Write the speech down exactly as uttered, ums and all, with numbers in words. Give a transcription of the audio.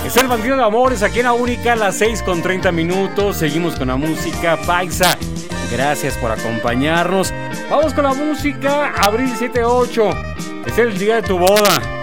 Es el Bandido de Amores aquí en La Única, a las seis con treinta minutos. Seguimos con la música paisa. Gracias por acompañarnos. Vamos con la música. Abril siete ocho. Es el día de tu boda.